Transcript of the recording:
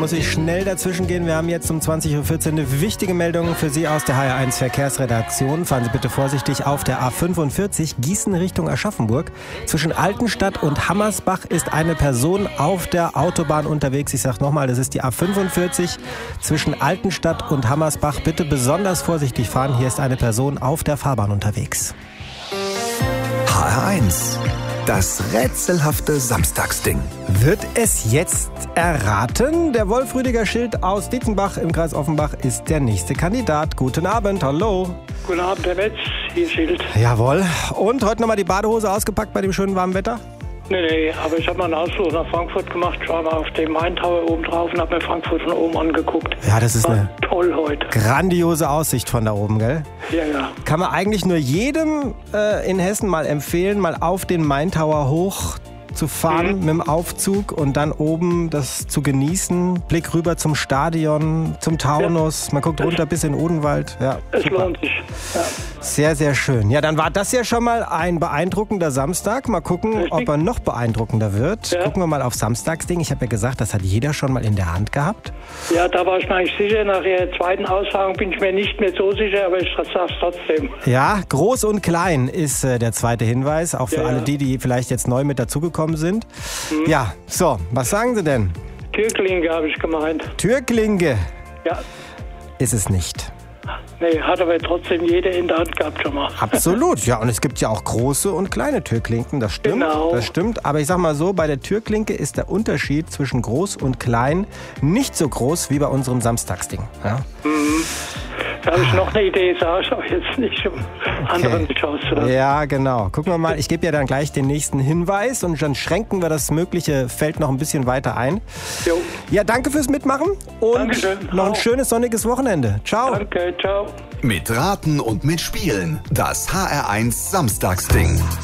muss ich schnell dazwischen gehen. Wir haben jetzt um 20.14 Uhr eine wichtige Meldung für Sie aus der HR1 Verkehrsredaktion. Fahren Sie bitte vorsichtig auf der A45 Gießen Richtung Aschaffenburg. Zwischen Altenstadt und Hammersbach ist eine Person auf der Autobahn unterwegs. Ich sage nochmal, das ist die A45 zwischen Altenstadt und Hammersbach. Bitte besonders vorsichtig fahren. Hier ist eine Person auf der Fahrbahn unterwegs. HR1, das rätselhafte Samstagsding. Wird es jetzt erraten? Der Wolf-Rüdiger-Schild aus Dietzenbach im Kreis Offenbach ist der nächste Kandidat. Guten Abend, hallo. Guten Abend, Herr Metz, hier Schild. Jawohl. Und heute nochmal die Badehose ausgepackt bei dem schönen warmen Wetter? Nee, aber ich habe mal einen Ausflug nach Frankfurt gemacht. Ich war mal auf dem Main Tower oben drauf und habe mir Frankfurt von oben angeguckt. Ja, das ist eine toll heute. Grandiose Aussicht von da oben, gell? Ja. Kann man eigentlich nur jedem in Hessen mal empfehlen, mal auf den Main Tower hoch zu fahren mit dem Aufzug und dann oben das zu genießen. Blick rüber zum Stadion, zum Taunus. Man guckt runter bis in Odenwald. Ja, es lohnt sich. Ja. Sehr, sehr schön. Ja, dann war das ja schon mal ein beeindruckender Samstag. Mal gucken, ob er noch beeindruckender wird. Ja. Gucken wir mal auf Samstagsding. Ich habe ja gesagt, das hat jeder schon mal in der Hand gehabt. Ja, da war ich mir eigentlich sicher. Nach der zweiten Aussagung bin ich mir nicht mehr so sicher, aber ich sage es trotzdem. Ja, groß und klein ist der zweite Hinweis. Auch für alle die vielleicht jetzt neu mit dazugekommen sind. Ja, so, was sagen Sie denn? Türklinke habe ich gemeint. Türklinke? Ja. Ist es nicht. Nee, hat aber trotzdem jeder in der Hand gehabt schon mal. Absolut, ja. Und es gibt ja auch große und kleine Türklinken, das stimmt. Genau. Das stimmt. Aber ich sag mal so, bei der Türklinke ist der Unterschied zwischen groß und klein nicht so groß wie bei unserem Samstagsding. Ja? Da habe ich noch eine Idee, sage ich aber jetzt nicht, um anderen die Chance zu lassen. Ja, genau. Gucken wir mal, ich gebe ja dann gleich den nächsten Hinweis und dann schränken wir das mögliche Feld noch ein bisschen weiter ein. Jo. Ja, danke fürs Mitmachen und Dankeschön. Noch ein schönes sonniges Wochenende. Ciao. Danke, ciao. Mit Raten und mit Spielen, das HR1 Samstagsding.